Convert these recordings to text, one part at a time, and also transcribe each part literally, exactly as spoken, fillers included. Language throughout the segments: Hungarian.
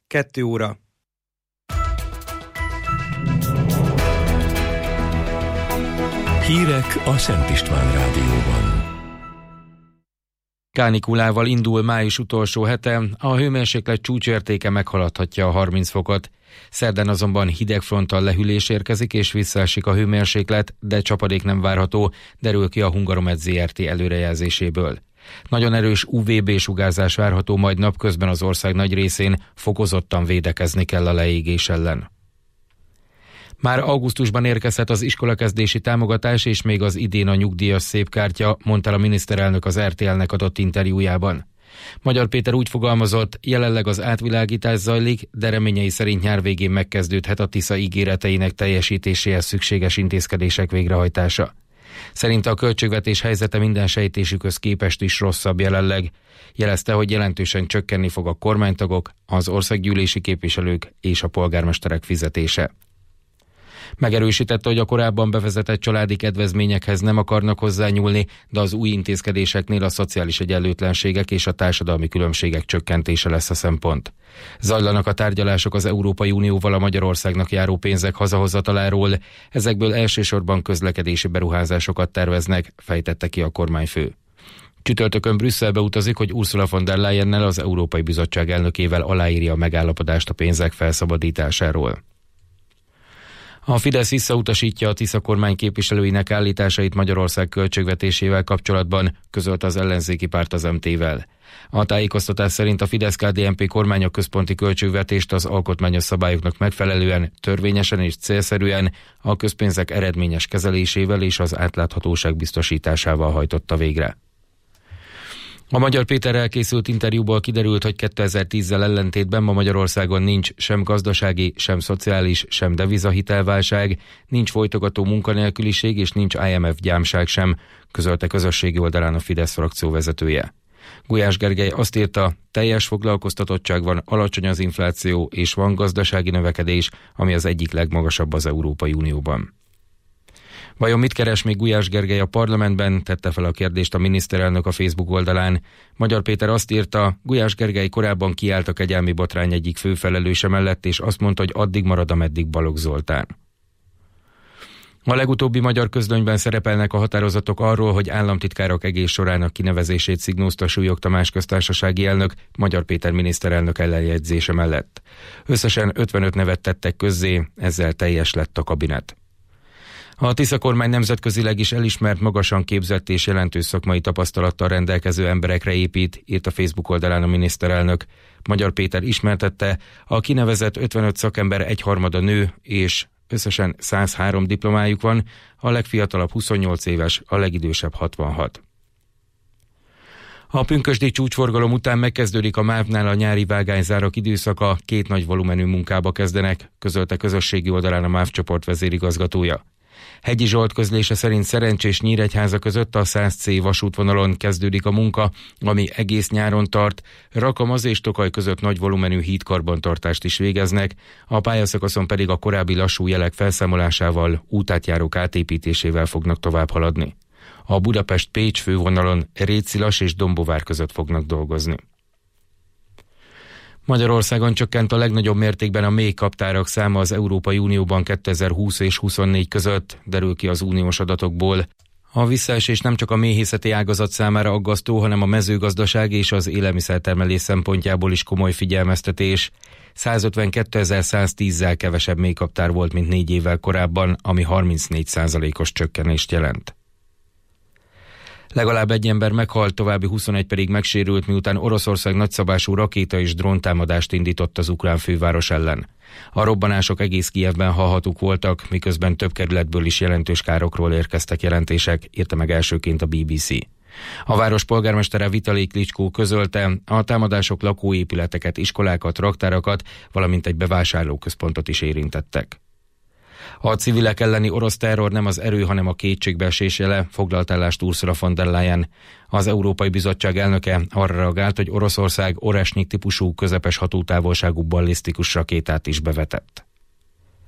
Kettő óra. Hírek a Szent István Rádióban. Kánikulával indul május utolsó hete, a hőmérséklet csúcsértéke meghaladhatja a harminc fokot. Szerdán azonban hideg fronttal lehűlés érkezik és visszaesik a hőmérséklet, de csapadék nem várható, derül ki a Hungaromet zé er té előrejelzéséből. Nagyon erős u vé bé sugárzás várható, majd napközben az ország nagy részén fokozottan védekezni kell a leégés ellen. Már augusztusban érkezhet az iskolakezdési támogatás és még az idén a nyugdíjas szépkártya, mondta a miniszterelnök az er té el-nek adott interjújában. Magyar Péter úgy fogalmazott, jelenleg az átvilágítás zajlik, de reményei szerint nyár végén megkezdődhet a Tisza ígéreteinek teljesítéséhez szükséges intézkedések végrehajtása. Szerinte a költségvetés helyzete minden sejtésükhöz képest is rosszabb jelenleg. Jelezte, hogy jelentősen csökkenni fog a kormánytagok, az országgyűlési képviselők és a polgármesterek fizetése. Megerősítette, hogy a korábban bevezetett családi kedvezményekhez nem akarnak hozzányúlni, de az új intézkedéseknél a szociális egyenlőtlenségek és a társadalmi különbségek csökkentése lesz a szempont. Zajlanak a tárgyalások az Európai Unióval a Magyarországnak járó pénzek hazahozataláról, ezekből elsősorban közlekedési beruházásokat terveznek, fejtette ki a kormányfő. Csütörtökön Brüsszelbe utazik, hogy Ursula von der Leyennel, az Európai Bizottság elnökével aláírja a megállapodást a pénzek felszabadításáról. A Fidesz visszautasítja a Tisza kormány képviselőinek állításait Magyarország költségvetésével kapcsolatban, közölte az ellenzéki párt az em té-vel. A tájékoztatás szerint a Fidesz-ká dé en pé kormány a központi költségvetést az alkotmányos szabályoknak megfelelően, törvényesen és célszerűen a közpénzek eredményes kezelésével és az átláthatóság biztosításával hajtotta végre. A Magyar Péterrel készült interjúból kiderült, hogy kétezer-tízzel ellentétben ma Magyarországon nincs sem gazdasági, sem szociális, sem devizahitelválság, nincs folytogató munkanélküliség és nincs i em ef gyámság sem, közölte közösségi oldalán a Fidesz frakció vezetője. Gulyás Gergely azt írta, teljes foglalkoztatottság van, alacsony az infláció és van gazdasági növekedés, ami az egyik legmagasabb az Európai Unióban. Vajon mit keres még Gulyás Gergely a parlamentben, tette fel a kérdést a miniszterelnök a Facebook oldalán. Magyar Péter azt írta, Gulyás Gergely korábban kiállt a kegyelmi botrány egyik főfelelőse mellett, és azt mondta, hogy addig marad, ameddig Balogh Zoltán. A legutóbbi magyar közlönyben szerepelnek a határozatok arról, hogy államtitkárok egész sorának kinevezését szignózta Súlyog Tamás köztársasági elnök, Magyar Péter miniszterelnök ellenjegyzése mellett. Összesen ötvenöt nevet tettek közzé, ezzel teljes lett a kabinet. A Tisza kormány nemzetközileg is elismert, magasan képzett és jelentős szakmai tapasztalattal rendelkező emberekre épít, írt a Facebook oldalán a miniszterelnök. Magyar Péter ismertette, a kinevezett ötvenöt szakember egyharmada nő, és összesen száz három diplomájuk van, a legfiatalabb huszonnyolc éves, a legidősebb hatvanhat. A pünkösdi csúcsforgalom után megkezdődik a MÁV-nál a nyári vágányzárak időszaka, két nagy volumenű munkába kezdenek, közölte közösségi oldalán a MÁV csoport vezérigazgatója. Hegyi Zsolt közlése szerint Szerencsés Nyíregyháza között a száz cé vasútvonalon kezdődik a munka, ami egész nyáron tart, Rakamaz és Tokaj között nagy volumenű hídkarbantartást is végeznek, a pályaszakaszon pedig a korábbi lassú jelek felszámolásával, útátjárók átépítésével fognak tovább haladni. A Budapest-Pécs fővonalon Rétszilas és Dombóvár között fognak dolgozni. Magyarországon csökkent a legnagyobb mértékben a mély kaptárak száma az Európai Unióban kétezer-húsz és huszonnégy között, derül ki az uniós adatokból. A visszaesés nem csak a méhészeti ágazat számára aggasztó, hanem a mezőgazdaság és az élelmiszertermelés szempontjából is komoly figyelmeztetés. százötvenkétezer-száztízzel kevesebb mélykaptár volt, mint négy évvel korábban, ami harmincnégy százalékos csökkenést jelent. Legalább egy ember meghalt, további huszonegy pedig megsérült, miután Oroszország nagyszabású rakéta és dróntámadást indított az ukrán főváros ellen. A robbanások egész Kijevben hallhatók voltak, miközben több kerületből is jelentős károkról érkeztek jelentések, írta meg elsőként a bé bé cé. A város polgármestere Vitalij Klitschko közölte, a támadások lakóépületeket, iskolákat, raktárakat, valamint egy bevásárlóközpontot is érintettek. A civilek elleni orosz terror nem az erő, hanem a kétségbeesés jele, foglalt állást Ursula von der Leyen. Az Európai Bizottság elnöke arra reagált, hogy Oroszország Oresnyik típusú közepes hatótávolságú ballisztikus rakétát is bevetett.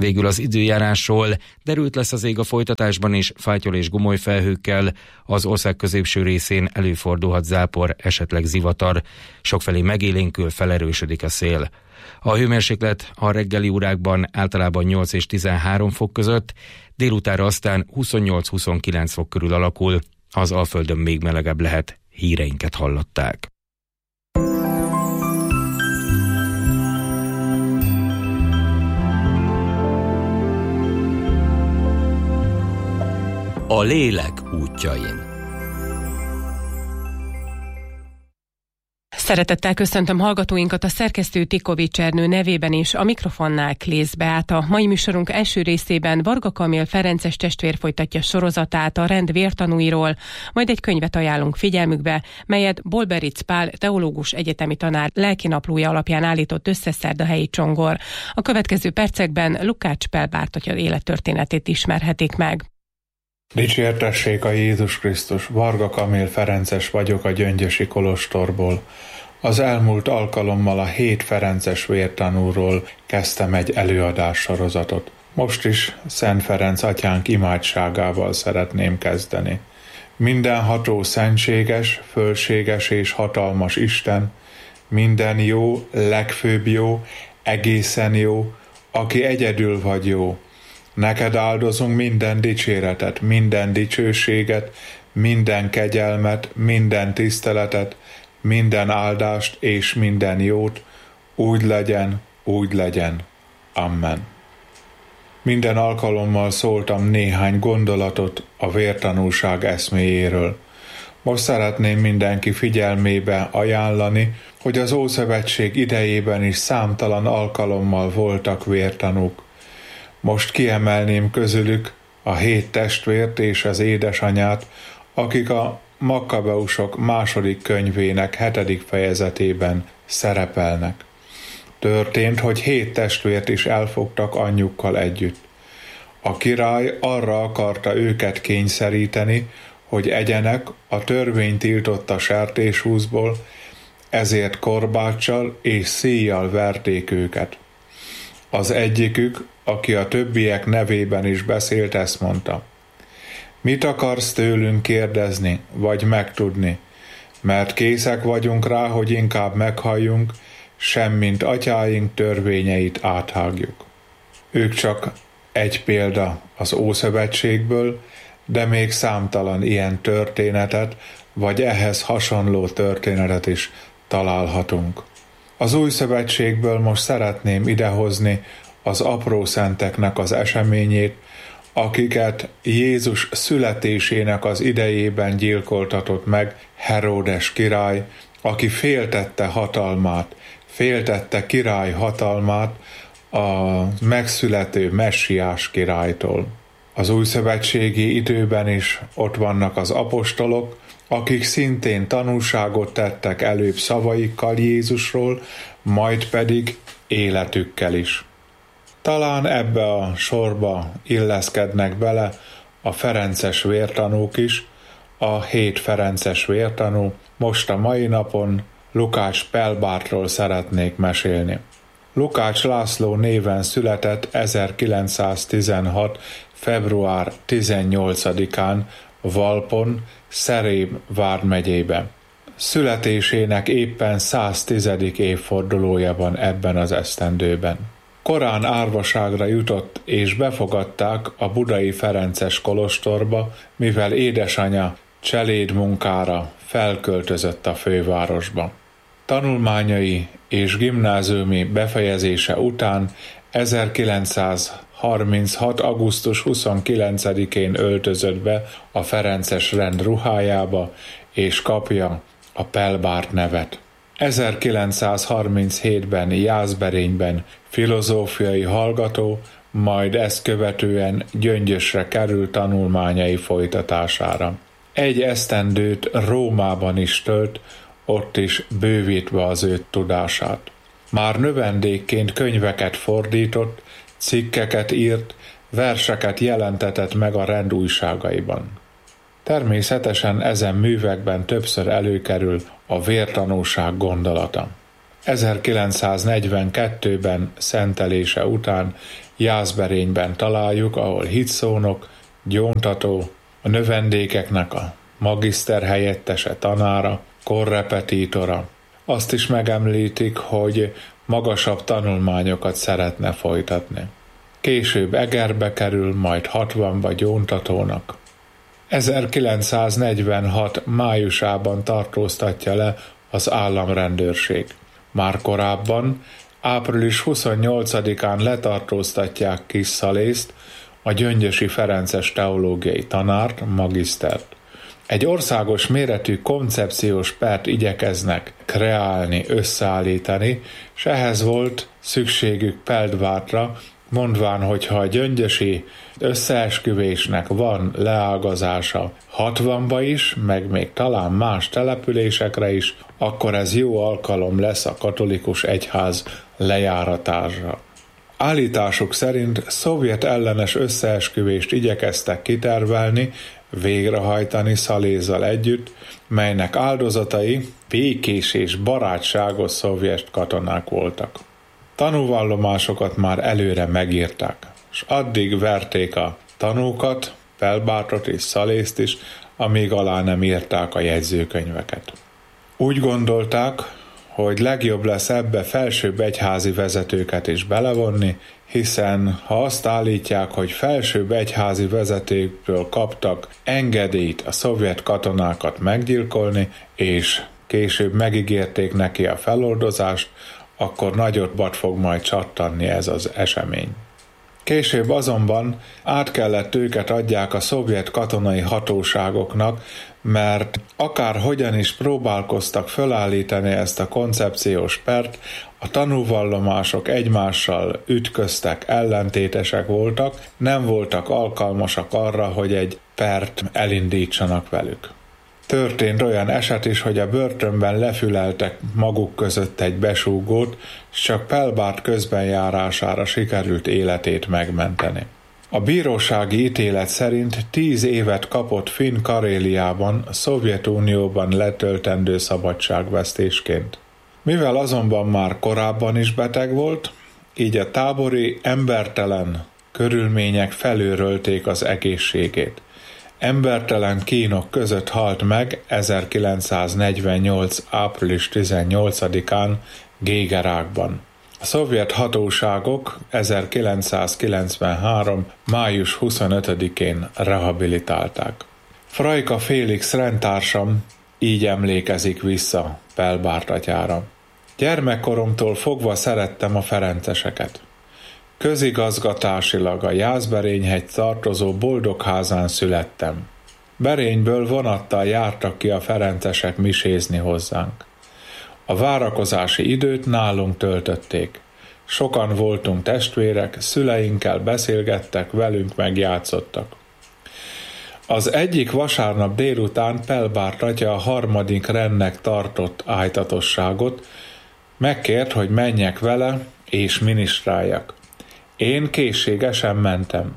Végül az időjárásról: derült lesz az ég a folytatásban is, fátyol és gomoly felhőkkel, az ország középső részén előfordulhat zápor, esetleg zivatar, sokfelé megélénkül, felerősödik a szél. A hőmérséklet a reggeli órákban általában nyolc és tizenhárom fok között, délutánra aztán huszonnyolc-huszonkilenc fok körül alakul, az Alföldön még melegebb lehet. Híreinket hallották. A lélek útjain. Szeretettel köszöntöm hallgatóinkat a szerkesztő Tikovics Ernő nevében is, a mikrofonnál Klész Beáta. Mai műsorunk első részében Varga Kamil ferences testvér folytatja sorozatát a rend vértanúiról, majd egy könyvet ajánlunk figyelmükbe, melyet Bolberitz Pál teológus egyetemi tanár lelkinaplója alapján állított össze Szerdahelyi Csongor. A következő percekben Lukács Pál Bártatya élettörténetét ismerhetik meg. Dicsértessék a Jézus Krisztus, Varga Kamil ferences vagyok a Gyöngyösi kolostorból. Az elmúlt alkalommal a hét ferences vértanúról kezdtem egy előadás sorozatot. Most is Szent Ferenc atyánk imádságával szeretném kezdeni. Mindenható, szentséges, fölséges és hatalmas Isten, minden jó, legfőbb jó, egészen jó, aki egyedül vagy jó. Neked áldozunk minden dicséretet, minden dicsőséget, minden kegyelmet, minden tiszteletet, minden áldást és minden jót, úgy legyen, úgy legyen. Amen. Minden alkalommal szóltam néhány gondolatot a vértanúság eszméjéről. Most szeretném mindenki figyelmébe ajánlani, hogy az Ószövetség idejében is számtalan alkalommal voltak vértanúk. Most kiemelném közülük a hét testvért és az édesanyát, akik a Makkabeusok második könyvének hetedik fejezetében szerepelnek. Történt, hogy hét testvért is elfogtak anyjukkal együtt. A király arra akarta őket kényszeríteni, hogy egyenek a törvény tiltotta sertéshúsból, ezért korbáccsal és szíjjal verték őket. Az egyikük, aki a többiek nevében is beszélt, ezt mondta: mit akarsz tőlünk kérdezni, vagy megtudni? Mert készek vagyunk rá, hogy inkább meghalljunk, semmint atyáink törvényeit áthágjuk. Ők csak egy példa az Ószövetségből, de még számtalan ilyen történetet, vagy ehhez hasonló történetet is találhatunk. Az Új Szövetségből most szeretném idehozni az apró szenteknek az eseményét, akiket Jézus születésének az idejében gyilkoltatott meg Heródes király, aki féltette hatalmát, féltette király hatalmát a megszülető messiás királytól. Az újszövetségi időben is ott vannak az apostolok, akik szintén tanúságot tettek előbb szavaikkal Jézusról, majd pedig életükkel is. Talán ebbe a sorba illeszkednek bele a ferences vértanúk is, a hét ferences vértanú. Most a mai napon Lukács Pelbártról szeretnék mesélni. Lukács László néven született ezerkilencszáztizenhat. február tizennyolcadikán Valpon, Szerém vármegyébe. Születésének éppen száztizedik évfordulója van ebben az esztendőben. Korán árvaságra jutott, és befogadták a budai ferences kolostorba, mivel édesanyja cselédmunkára felköltözött a fővárosba. Tanulmányai és gimnáziumi befejezése után ezerkilencszázharminchat. augusztus huszonkilencedikén öltözött be a ferences rend ruhájába, és kapja a Pelbárt nevet. ezerkilencszázharminchétben Jászberényben filozófiai hallgató, majd ezt követően Gyöngyösre került tanulmányai folytatására. Egy esztendőt Rómában is tölt, ott is bővítve az ő tudását. Már növendékként könyveket fordított, cikkeket írt, verseket jelentetett meg a rend újságaiban. Természetesen ezen művekben többször előkerül a vértanúság gondolata. ezerkilencszáznegyvenkettőben szentelése után Jászberényben találjuk, ahol hitszónok, gyóntató, a növendékeknek a magiszter helyettese, tanára, korrepetítora. Azt is megemlítik, hogy magasabb tanulmányokat szeretne folytatni. Később Egerbe kerül, majd hatvanba gyóntatónak. ezerkilencszáznegyvenhat májusában tartóztatja le az államrendőrség. Már korábban, április huszonnyolcadikán letartóztatják Kisszalészt, a gyöngyösi ferences teológiai tanárt, magisztert. Egy országos méretű koncepciós pert igyekeznek kreálni, összeállítani, és ehhez volt szükségük Peldvártra, mondván, hogy ha a gyöngyösi összeesküvésnek van leágazása hatvanba is, meg még talán más településekre is, akkor ez jó alkalom lesz a katolikus egyház lejáratára. Állításuk szerint szovjet ellenes összeesküvést igyekeztek kitervelni, végrehajtani Szalézzal együtt, melynek áldozatai békés és barátságos szovjet katonák voltak. Tanúvallomásokat már előre megírták, és addig verték a tanúkat, Pelbártot és Szalészt is, amíg alá nem írták a jegyzőkönyveket. Úgy gondolták, hogy legjobb lesz ebbe felsőbb egyházi vezetőket is belevonni, hiszen ha azt állítják, hogy felsőbb egyházi vezetőktől kaptak engedélyt a szovjet katonákat meggyilkolni, és később megígérték neki a feloldozást, akkor nagyobbat fog majd csattanni ez az esemény. Később azonban át kellett őket adják a szovjet katonai hatóságoknak, mert akárhogyan is próbálkoztak felállítani ezt a koncepciós pert, a tanúvallomások egymással ütköztek, ellentétesek voltak, nem voltak alkalmasak arra, hogy egy pert elindítsanak velük. Történt olyan eset is, hogy a börtönben lefüleltek maguk között egy besúgót, és csak Pelbárt közbenjárására sikerült életét megmenteni. A bírósági ítélet szerint tíz évet kapott Finn Karéliában, a Szovjetunióban letöltendő szabadságvesztésként. Mivel azonban már korábban is beteg volt, így a tábori embertelen körülmények felőrölték az egészségét. Embertelen kínok között halt meg ezerkilencszáznegyvennyolc. április tizennyolcadikán Gégerákban. A szovjet hatóságok ezerkilencszázkilencvenhárom. május huszonötödikén rehabilitálták. Frajka Félix rendtársam így emlékezik vissza Pelbárt atyára. Gyermekkoromtól fogva szerettem a ferenceseket. Közigazgatásilag a Jászberényhegy tartozó Boldogházán születtem. Berényből vonattal jártak ki a ferencesek misézni hozzánk. A várakozási időt nálunk töltötték. Sokan voltunk testvérek, szüleinkkel beszélgettek, velünk megjátszottak. Az egyik vasárnap délután Pelbárt atya a harmadik rendnek tartott ájtatosságot, megkért, hogy menjek vele és minisztráljak. Én készségesen mentem.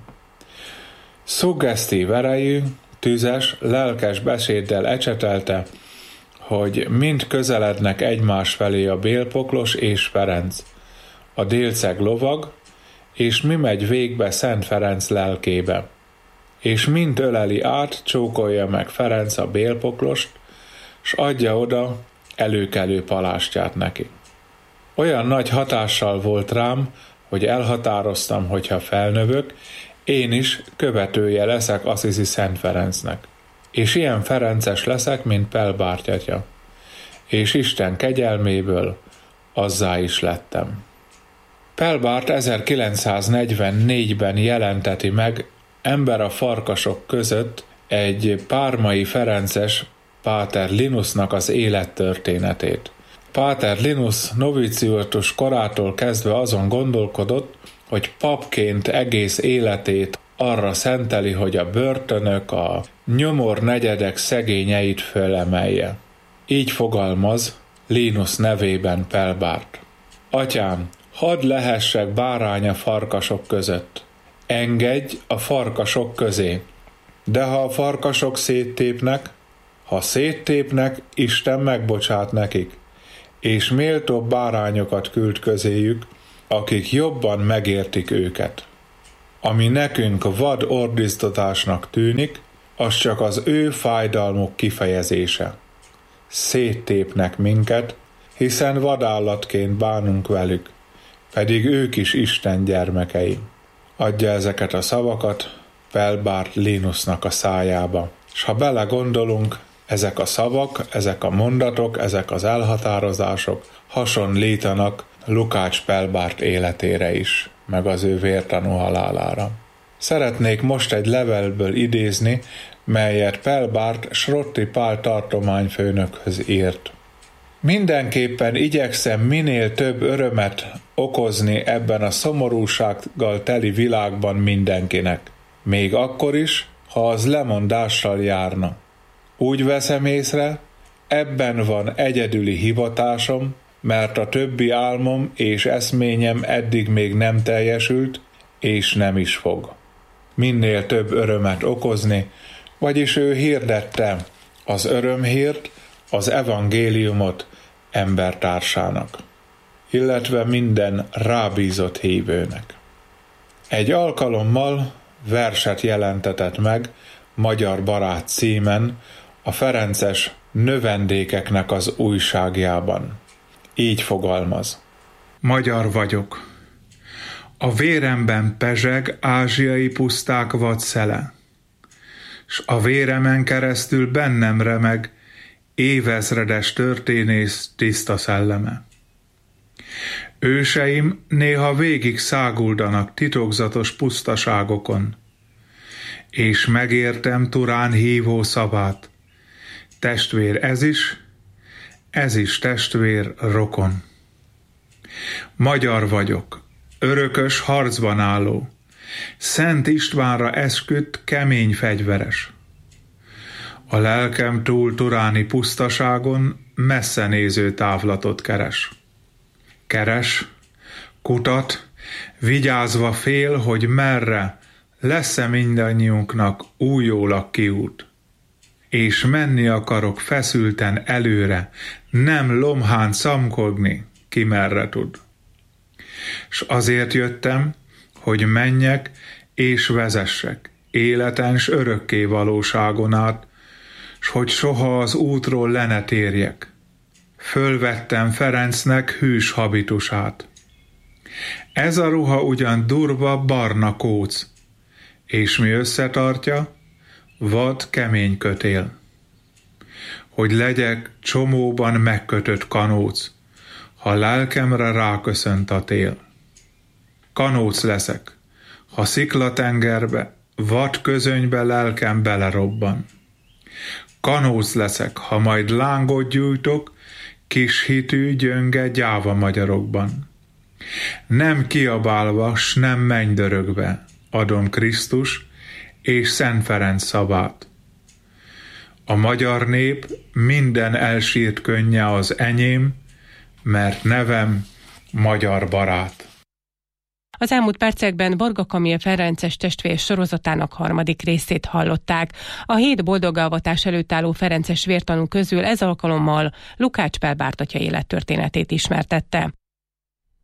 Szuggesztív erejű, tüzes, lelkes beszéddel ecsetelte, hogy mind közelednek egymás felé a Bélpoklos és Ferenc, a délceg lovag, és mi megy végbe Szent Ferenc lelkébe, és mind öleli át, csókolja meg Ferenc a Bélpoklost, s adja oda előkelő palástját neki. Olyan nagy hatással volt rám, hogy elhatároztam, hogy ha felnövök, én is követője leszek Assisi Szent Ferencnek. És ilyen ferences leszek, mint Pelbárt atya. És Isten kegyelméből azzá is lettem. Pelbárt ezerkilencszáznegyvennégyben jelenteti meg Ember a farkasok között egy pármai ferences Páter Linusnak az élettörténetét. Páter Linus noviciutus korától kezdve azon gondolkodott, hogy papként egész életét arra szenteli, hogy a börtönök, a nyomor negyedek szegényeit fölemelje. Így fogalmaz Linus nevében Pelbárt. Atyám, hadd lehessek bárány a farkasok között. Engedj a farkasok közé. De ha a farkasok széttépnek, ha széttépnek, Isten megbocsát nekik. és méltóbb bárányokat küld közéjük, akik jobban megértik őket. Ami nekünk vad ordiztatásnak tűnik, az csak az ő fájdalmuk kifejezése. Széttépnek minket, hiszen vadállatként bánunk velük, pedig ők is Isten gyermekei. Adja ezeket a szavakat Pelbárt Linusnak a szájába. S ha belegondolunk, ezek a szavak, ezek a mondatok, ezek az elhatározások hasonlítanak Lukács Pelbárt életére is, meg az ő vértanú halálára. Szeretnék most egy levelből idézni, melyet Pelbárt Srotti Pál tartományfőnökhöz írt. Mindenképpen igyekszem minél több örömet okozni ebben a szomorúsággal teli világban mindenkinek, még akkor is, ha az lemondással járna. Úgy veszem észre, ebben van egyedüli hivatásom, mert a többi álmom és eszményem eddig még nem teljesült, és nem is fog. Minél több örömet okozni, vagyis ő hirdette az örömhírt, az evangéliumot embertársának, illetve minden rábízott hívőnek. Egy alkalommal verset jelentetett meg Magyar barát címen a ferences növendékeknek az újságjában. Így fogalmaz. Magyar vagyok. A véremben pezseg ázsiai puszták vadszele, s a véremen keresztül bennem remeg évezredes történész tiszta szelleme. Őseim néha végig száguldanak titokzatos pusztaságokon, és megértem Turán hívó szavát. Testvér ez is, ez is testvér rokon. Magyar vagyok, örökös harcban álló, Szent Istvánra esküdt kemény fegyveres. A lelkem túl turáni pusztaságon messze néző távlatot keres. Keres, kutat, vigyázva fél, hogy merre lesz-e mindannyiunknak újólag kiút. És menni akarok feszülten előre, nem lomhán szamkodni, ki merre tud. S azért jöttem, hogy menjek és vezessek életen s örökké valóságon át, s hogy soha az útról le ne térjek. Fölvettem Ferencnek hűs habitusát. Ez a ruha ugyan durva barna kóc, és mi összetartja? Vad kemény kötél. Hogy legyek csomóban megkötött kanóc, ha lelkemre ráköszönt a tél. Kanóc leszek, ha sziklatengerbe, vad közönybe lelkem belerobban. Kanóc leszek, ha majd lángot gyújtok, kis hitű, gyönge gyáva magyarokban. Nem kiabálva, s nem mennydörögve adom Krisztus és Szent Ferenc szavát. A magyar nép minden elsírt könnye az enyém, mert nevem Magyar barát. Az elmúlt percekben Varga Kamil Ferences testvér sorozatának harmadik részét hallották. A hét boldoggalvatás előtt álló ferences vértanú közül ez alkalommal Lukács Pelbárt atya élettörténetét ismertette.